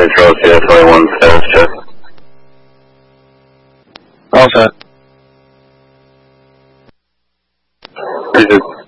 Charles, yeah, 21 status check. All set. Pretty good.